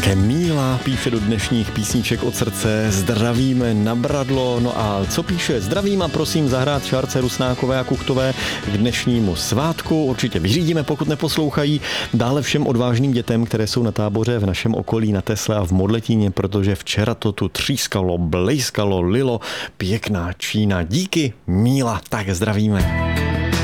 Také Míla píše do dnešních písniček od srdce. Zdravíme na Bradlo. No a co píše? Zdravím a prosím zahrát Šárce Rusnákové a Kuchtové k dnešnímu svátku. Určitě vyřídíme, pokud neposlouchají. Dále všem odvážným dětem, které jsou na táboře v našem okolí na Tesle a v Modletíně, protože včera to tu třískalo, blejskalo, lilo. Pěkná Čína. Díky, Míla. Tak zdravíme.